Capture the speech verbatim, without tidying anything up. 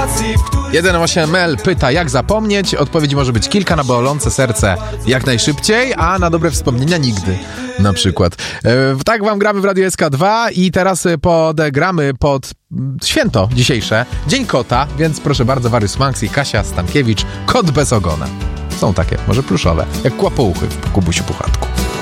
sytuacji, w której jeden osiem L pyta, jak zapomnieć? Odpowiedź może być kilka, na bolące serce jak najszybciej, a na dobre wspomnienia nigdy. Na przykład. E, tak wam gramy w Radiu S K dwa i teraz podegramy pod święto dzisiejsze, Dzień Kota, więc proszę bardzo, Warius Manx i Kasia Stankiewicz, Kot bez ogona. Są takie, może pluszowe, jak kłapouchy w Kubusiu Puchatku.